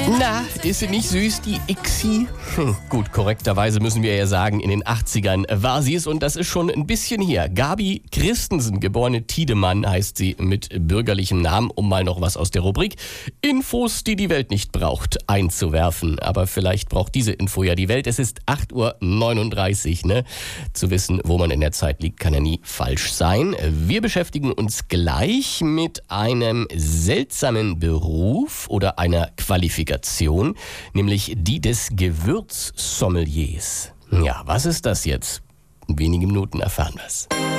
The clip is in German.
Na, ist sie nicht süß, die Ixi? Gut, korrekterweise müssen wir ja sagen, in den 80ern war sie es und das ist schon ein bisschen her. Gabi Christensen, geborene Tiedemann, heißt sie mit bürgerlichem Namen, um mal noch was aus der Rubrik Infos, die die Welt nicht braucht, einzuwerfen. Aber vielleicht braucht diese Info ja die Welt. Es ist 8:39 Uhr, ne? Zu wissen, wo man in der Zeit liegt, kann ja nie falsch sein. Wir beschäftigen uns gleich mit einem seltsamen Beruf oder einer Qualifikation, nämlich die des Gewürzsommeliers. Ja, was ist das jetzt? In wenigen Minuten erfahren wir es.